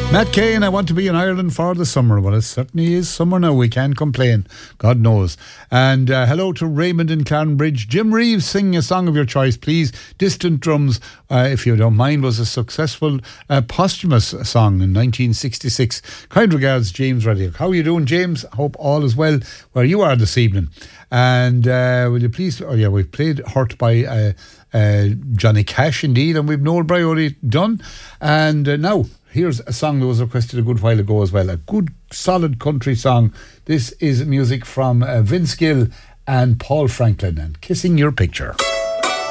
Matt Kane, I want to be in Ireland for the summer. Well, it certainly is summer now. We can't complain. God knows. And hello to Raymond in Clarnbridge. Jim Reeves singing a song of your choice, please. Distant Drums, if you don't mind, was a successful posthumous song in 1966. Kind regards, James Reddick. How are you doing, James? Hope all is well where you are this evening. And will you please... Oh, yeah, we've played Hurt by Johnny Cash, indeed, and we've Noel Bryody done. And now... here's a song that was requested a good while ago as well. A good, solid country song. This is music from Vince Gill and Paul Franklin and Kissing Your Picture.